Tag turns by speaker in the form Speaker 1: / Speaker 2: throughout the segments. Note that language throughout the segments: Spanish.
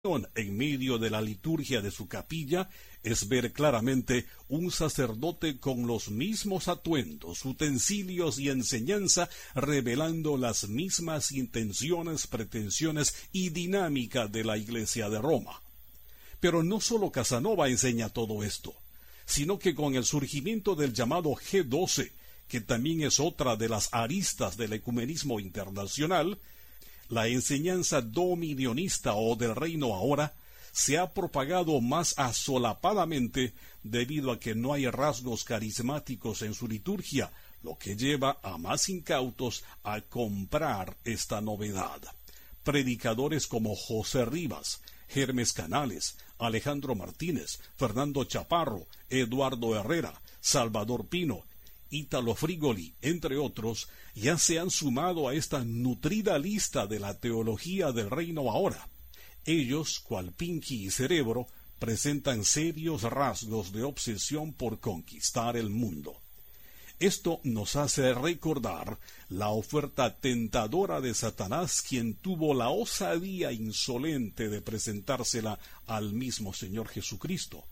Speaker 1: en medio de la liturgia de su capilla es ver claramente un sacerdote con los mismos atuendos, utensilios y enseñanza, revelando las mismas intenciones, pretensiones y dinámica de la Iglesia de Roma. Pero no solo Casanova enseña todo esto, sino que con el surgimiento del llamado G12, que también es otra de las aristas del ecumenismo internacional, la enseñanza dominionista o del reino ahora se ha propagado más asolapadamente debido a que no hay rasgos carismáticos en su liturgia, lo que lleva a más incautos a comprar esta novedad. Predicadores como José Rivas, Hermes Canales, Alejandro Martínez, Fernando Chaparro, Eduardo Herrera, Salvador Pino, Ítalo Frigoli, entre otros, ya se han sumado a esta nutrida lista de la teología del reino ahora. Ellos, cual Pinky y Cerebro, presentan serios rasgos de obsesión por conquistar el mundo. Esto nos hace recordar la oferta tentadora de Satanás, quien tuvo la osadía insolente de presentársela al mismo Señor Jesucristo.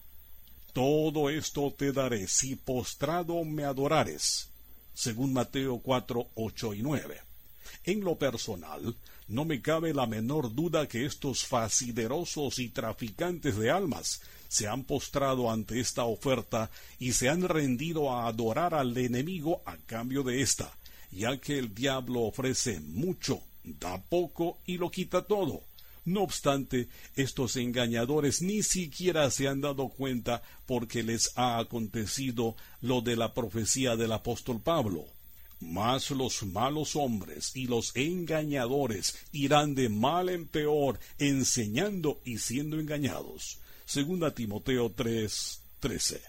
Speaker 1: Todo esto te daré si postrado me adorares, según Mateo 4, 8 y 9. En lo personal, no me cabe la menor duda que estos fasiderosos y traficantes de almas se han postrado ante esta oferta y se han rendido a adorar al enemigo a cambio de esta, ya que el diablo ofrece mucho, da poco y lo quita todo. No obstante, estos engañadores ni siquiera se han dado cuenta porque les ha acontecido lo de la profecía del apóstol Pablo. Mas los malos hombres y los engañadores irán de mal en peor, enseñando y siendo engañados. Segunda Timoteo 3:13.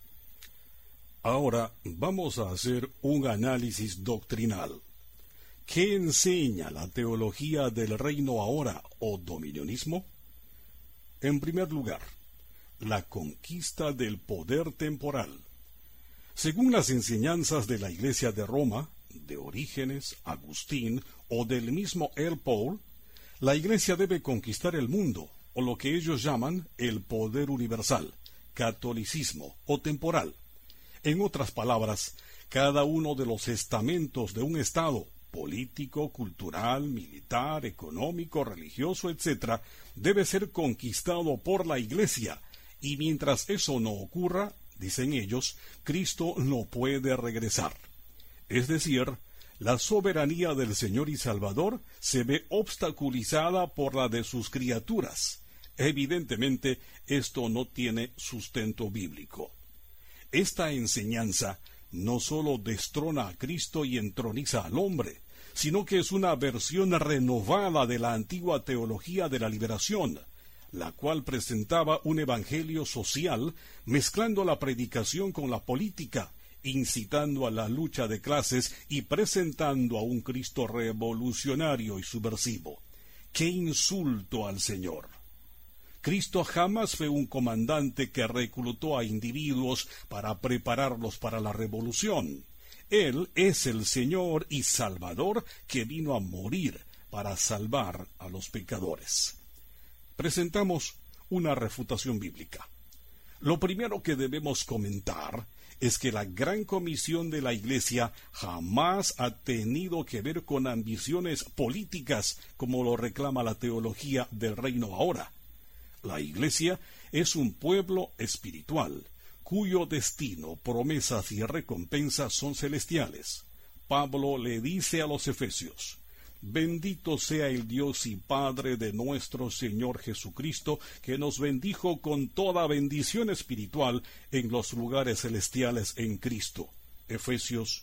Speaker 1: Ahora vamos a hacer un análisis doctrinal. ¿Qué enseña la teología del reino ahora o dominionismo? En primer lugar, la conquista del poder temporal. Según las enseñanzas de la Iglesia de Roma, de Orígenes, Agustín o del mismo L. Paul, la Iglesia debe conquistar el mundo, o lo que ellos llaman el poder universal, catolicismo o temporal. En otras palabras, cada uno de los estamentos de un Estado, político, cultural, militar, económico, religioso, etc., debe ser conquistado por la Iglesia, y mientras eso no ocurra, dicen ellos, Cristo no puede regresar. Es decir, la soberanía del Señor y Salvador se ve obstaculizada por la de sus criaturas. Evidentemente, esto no tiene sustento bíblico. Esta enseñanza no sólo destrona a Cristo y entroniza al hombre, sino que es una versión renovada de la antigua teología de la liberación, la cual presentaba un evangelio social, mezclando la predicación con la política, incitando a la lucha de clases y presentando a un Cristo revolucionario y subversivo. ¡Qué insulto al Señor! Cristo jamás fue un comandante que reclutó a individuos para prepararlos para la revolución. Él es el Señor y Salvador que vino a morir para salvar a los pecadores. Presentamos una refutación bíblica. Lo primero que debemos comentar es que la gran comisión de la Iglesia jamás ha tenido que ver con ambiciones políticas como lo reclama la teología del reino ahora. La Iglesia es un pueblo espiritual, cuyo destino, promesas y recompensas son celestiales. Pablo le dice a los Efesios: Bendito sea el Dios y Padre de nuestro Señor Jesucristo, que nos bendijo con toda bendición espiritual en los lugares celestiales en Cristo. Efesios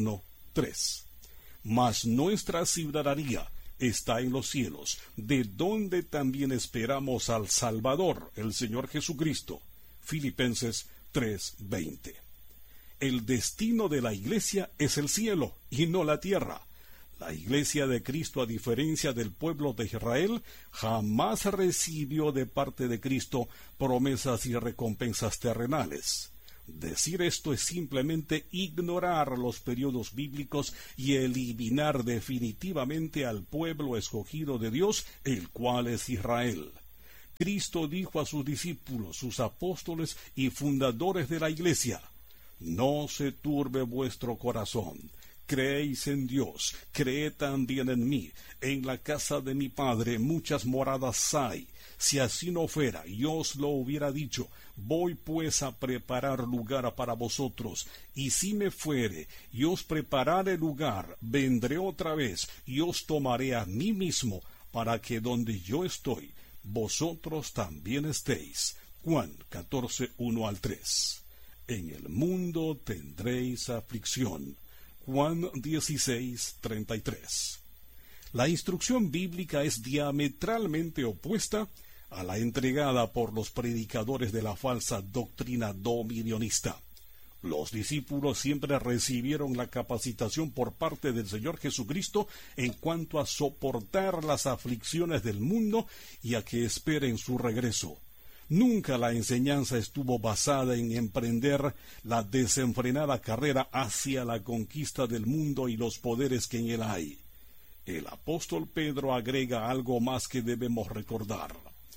Speaker 1: 1:3. Mas nuestra ciudadanía está en los cielos, de donde también esperamos al Salvador, el Señor Jesucristo. Filipenses 3:20. El destino de la Iglesia es el cielo y no la tierra. La Iglesia de Cristo, a diferencia del pueblo de Israel, jamás recibió de parte de Cristo promesas y recompensas terrenales. Decir esto es simplemente ignorar los periodos bíblicos y eliminar definitivamente al pueblo escogido de Dios, el cual es Israel. Cristo dijo a sus discípulos, sus apóstoles y fundadores de la Iglesia: no se turbe vuestro corazón. Creéis en Dios, creed también en mí. En la casa de mi Padre muchas moradas hay. Si así no fuera, yo os lo hubiera dicho. Voy pues a preparar lugar para vosotros. Y si me fuere, y os preparare lugar, vendré otra vez, y os tomaré a mí mismo, para que donde yo estoy, vosotros también estéis. Juan 14, 1-3. En el mundo tendréis aflicción. Juan 16, 33. La instrucción bíblica es diametralmente opuesta a la entregada por los predicadores de la falsa doctrina dominionista. Los discípulos siempre recibieron la capacitación por parte del Señor Jesucristo en cuanto a soportar las aflicciones del mundo y a que esperen su regreso. Nunca la enseñanza estuvo basada en emprender la desenfrenada carrera hacia la conquista del mundo y los poderes que en él hay. El apóstol Pedro agrega algo más que debemos recordar.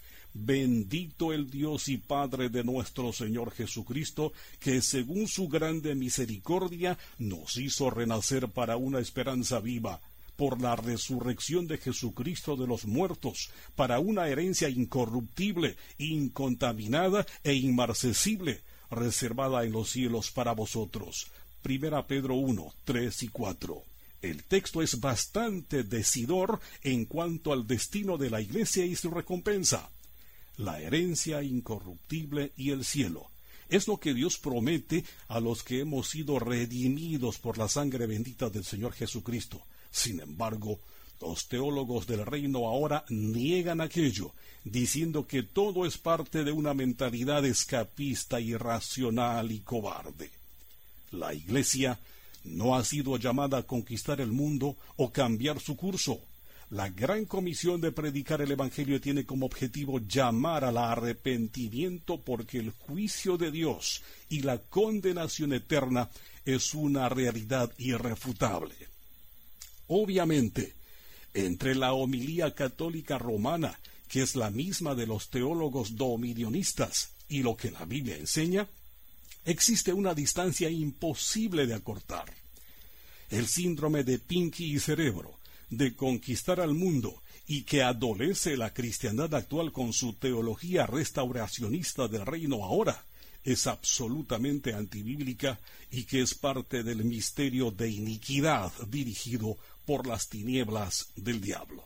Speaker 1: Bendito el Dios y Padre de nuestro Señor Jesucristo, que según su grande misericordia nos hizo renacer para una esperanza viva, por la resurrección de Jesucristo de los muertos, para una herencia incorruptible, incontaminada e inmarcesible, reservada en los cielos para vosotros. 1 Pedro 1, 3 y 4. El texto es bastante decidor en cuanto al destino de la Iglesia y su recompensa. La herencia incorruptible y el cielo es lo que Dios promete a los que hemos sido redimidos por la sangre bendita del Señor Jesucristo. Sin embargo, los teólogos del reino ahora niegan aquello, diciendo que todo es parte de una mentalidad escapista, irracional y cobarde. La Iglesia no ha sido llamada a conquistar el mundo o cambiar su curso. La gran comisión de predicar el Evangelio tiene como objetivo llamar al arrepentimiento, porque el juicio de Dios y la condenación eterna es una realidad irrefutable. Obviamente, entre la homilía católica romana, que es la misma de los teólogos dominionistas, y lo que la Biblia enseña, existe una distancia imposible de acortar. El síndrome de Pinky y Cerebro, de conquistar al mundo, y que adolece la cristiandad actual con su teología restauracionista del reino ahora, es absolutamente antibíblica y que es parte del misterio de iniquidad dirigido por las tinieblas del diablo.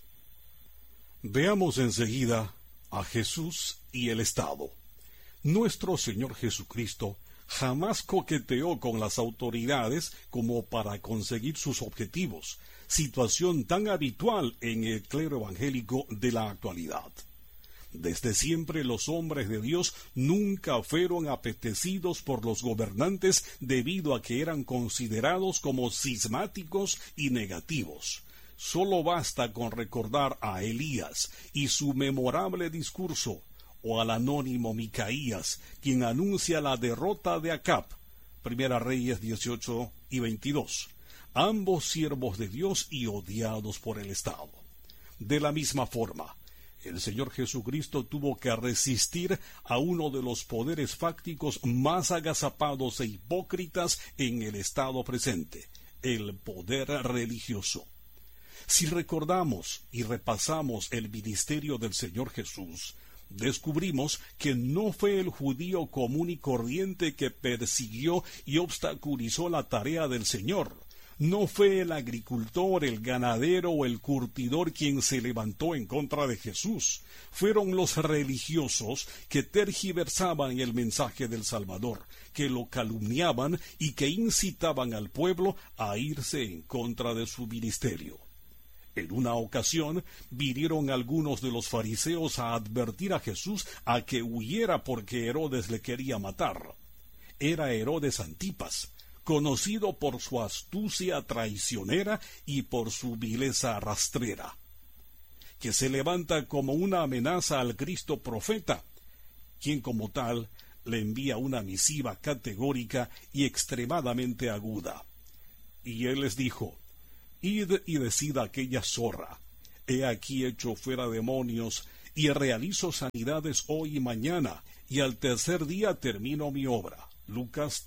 Speaker 1: Veamos enseguida a Jesús y el Estado. Nuestro Señor Jesucristo jamás coqueteó con las autoridades como para conseguir sus objetivos, situación tan habitual en el clero evangélico de la actualidad. Desde siempre los hombres de Dios nunca fueron apetecidos por los gobernantes debido a que eran considerados como cismáticos y negativos. Solo basta con recordar a Elías y su memorable discurso, o al anónimo Micaías, quien anuncia la derrota de Acab, 1 Reyes 18 y 22, ambos siervos de Dios y odiados por el Estado. De la misma forma, el Señor Jesucristo tuvo que resistir a uno de los poderes fácticos más agazapados e hipócritas en el estado presente, el poder religioso. Si recordamos y repasamos el ministerio del Señor Jesús, descubrimos que no fue el judío común y corriente que persiguió y obstaculizó la tarea del Señor. No fue el agricultor, el ganadero o el curtidor quien se levantó en contra de Jesús. Fueron los religiosos que tergiversaban el mensaje del Salvador, que lo calumniaban y que incitaban al pueblo a irse en contra de su ministerio. En una ocasión vinieron algunos de los fariseos a advertir a Jesús a que huyera porque Herodes le quería matar. Era Herodes Antipas, conocido por su astucia traicionera y por su vileza rastrera, que se levanta como una amenaza al Cristo profeta, quien como tal le envía una misiva categórica y extremadamente aguda. Y él les dijo: id y decid a aquella zorra, he aquí hecho fuera demonios, y realizo sanidades hoy y mañana, y al tercer día termino mi obra. Lucas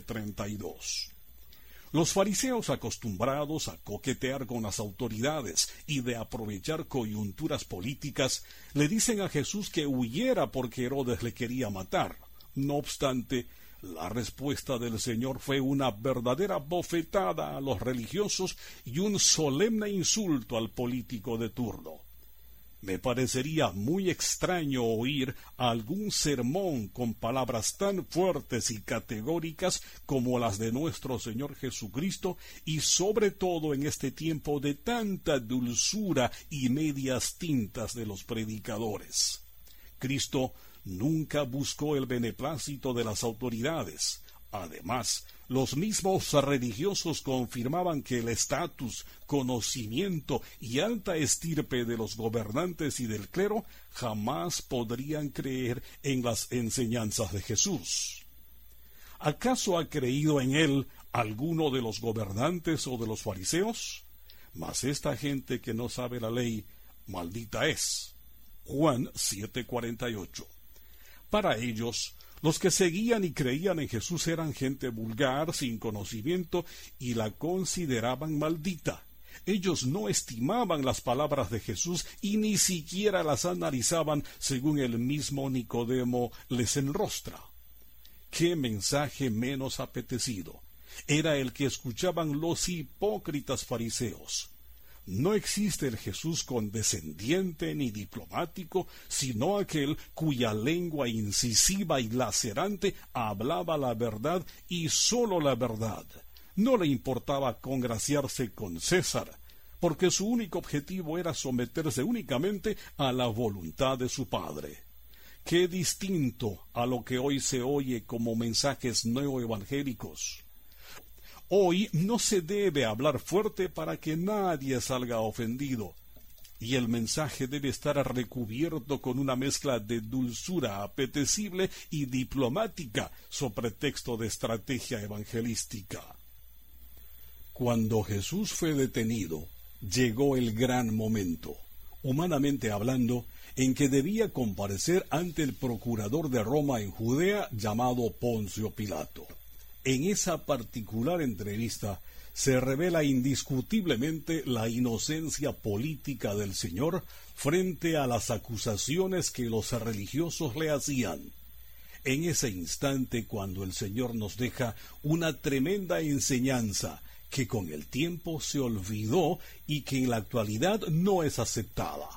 Speaker 1: 13:32. Los fariseos, acostumbrados a coquetear con las autoridades y de aprovechar coyunturas políticas, le dicen a Jesús que huyera porque Herodes le quería matar. No obstante, la respuesta del Señor fue una verdadera bofetada a los religiosos y un solemne insulto al político de turno. Me parecería muy extraño oír algún sermón con palabras tan fuertes y categóricas como las de nuestro Señor Jesucristo, y sobre todo en este tiempo de tanta dulzura y medias tintas de los predicadores. Cristo nunca buscó el beneplácito de las autoridades. Además, los mismos religiosos confirmaban que el estatus, conocimiento y alta estirpe de los gobernantes y del clero jamás podrían creer en las enseñanzas de Jesús. ¿Acaso ha creído en él alguno de los gobernantes o de los fariseos? Mas esta gente que no sabe la ley, maldita es. Juan 7:48. Para ellos, los que seguían y creían en Jesús eran gente vulgar, sin conocimiento, y la consideraban maldita. Ellos no estimaban las palabras de Jesús y ni siquiera las analizaban según el mismo Nicodemo les enrostra. ¿Qué mensaje menos apetecido era el que escuchaban los hipócritas fariseos? No existe el Jesús condescendiente ni diplomático, sino aquel cuya lengua incisiva y lacerante hablaba la verdad y sólo la verdad. No le importaba congraciarse con César, porque su único objetivo era someterse únicamente a la voluntad de su Padre. Qué distinto a lo que hoy se oye como mensajes neoevangélicos. Hoy no se debe hablar fuerte para que nadie salga ofendido, y el mensaje debe estar recubierto con una mezcla de dulzura apetecible y diplomática sobre pretexto de estrategia evangelística. Cuando Jesús fue detenido, llegó el gran momento, humanamente hablando, en que debía comparecer ante el procurador de Roma en Judea llamado Poncio Pilato. En esa particular entrevista se revela indiscutiblemente la inocencia política del Señor frente a las acusaciones que los religiosos le hacían. En ese instante, cuando el Señor nos deja una tremenda enseñanza que con el tiempo se olvidó y que en la actualidad no es aceptada.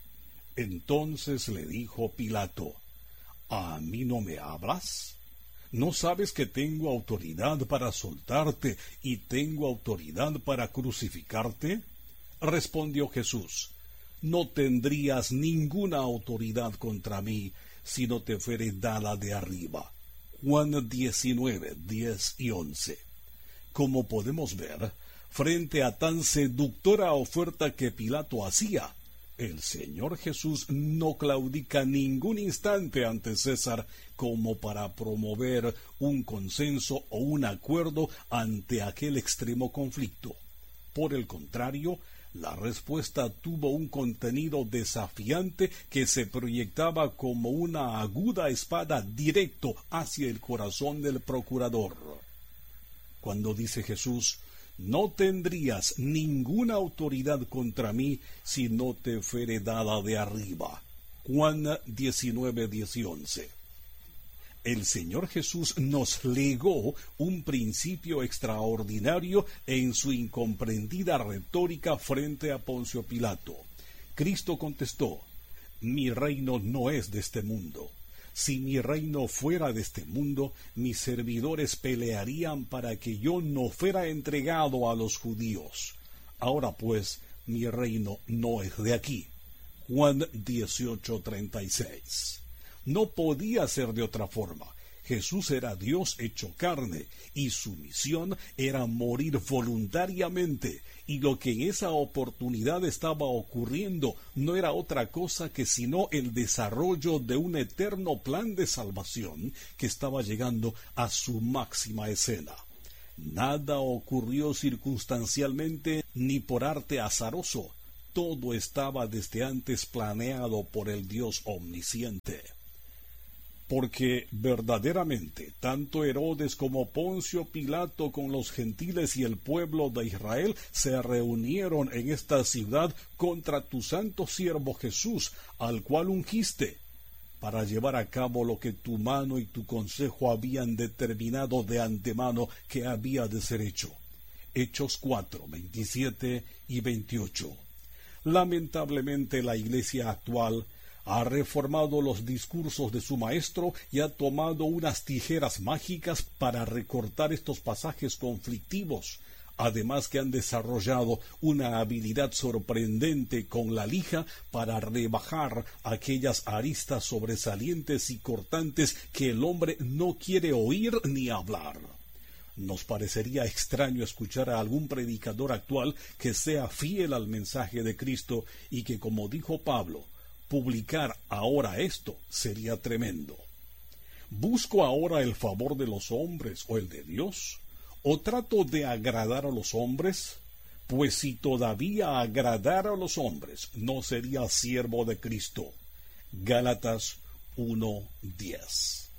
Speaker 1: Entonces le dijo Pilato: ¿A mí no me hablas? ¿No sabes que tengo autoridad para soltarte y tengo autoridad para crucificarte? Respondió Jesús: No tendrías ninguna autoridad contra mí si no te fuere dada de arriba. Juan 19:10 y 11. Como podemos ver, frente a tan seductora oferta que Pilato hacía, el Señor Jesús no claudica ningún instante ante César como para promover un consenso o un acuerdo ante aquel extremo conflicto. Por el contrario, la respuesta tuvo un contenido desafiante que se proyectaba como una aguda espada directo hacia el corazón del procurador. Cuando dice Jesús: No tendrías ninguna autoridad contra mí si no te fuere dada de arriba. Juan 19:10 y 11. El Señor Jesús nos legó un principio extraordinario en su incomprendida retórica frente a Poncio Pilato. Cristo contestó: Mi reino no es de este mundo. Si mi reino fuera de este mundo, mis servidores pelearían para que yo no fuera entregado a los judíos. Ahora pues, mi reino no es de aquí. Juan 18:36. No podía ser de otra forma. Jesús era Dios hecho carne, y su misión era morir voluntariamente, y lo que en esa oportunidad estaba ocurriendo no era otra cosa que sino el desarrollo de un eterno plan de salvación que estaba llegando a su máxima escena. Nada ocurrió circunstancialmente ni por arte azaroso. todo estaba desde antes planeado por el Dios omnisciente. Porque verdaderamente tanto Herodes como Poncio Pilato con los gentiles y el pueblo de Israel se reunieron en esta ciudad contra tu santo siervo Jesús, al cual ungiste, para llevar a cabo lo que tu mano y tu consejo habían determinado de antemano que había de ser hecho. Hechos 4, 27 y 28. Lamentablemente la Iglesia actual ha reformado los discursos de su maestro y ha tomado unas tijeras mágicas para recortar estos pasajes conflictivos, además que han desarrollado una habilidad sorprendente con la lija para rebajar aquellas aristas sobresalientes y cortantes que el hombre no quiere oír ni hablar. Nos parecería extraño escuchar a algún predicador actual que sea fiel al mensaje de Cristo y que, como dijo Pablo, publicar ahora esto sería tremendo. ¿Busco ahora el favor de los hombres o el de Dios? ¿O trato de agradar a los hombres? Pues si todavía agradara a los hombres, no sería siervo de Cristo. Gálatas 1:10.